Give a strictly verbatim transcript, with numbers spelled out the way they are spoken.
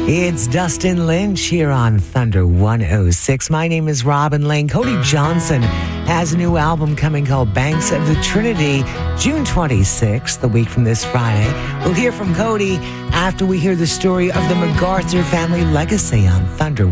It's Dustin Lynch here on Thunder one oh six. My name is Robin Lane. Cody Johnson has a new album coming called Banks of the Trinity, June twenty-sixth, the week from this Friday. We'll hear from Cody after we hear the story of the MacArthur family legacy on Thunder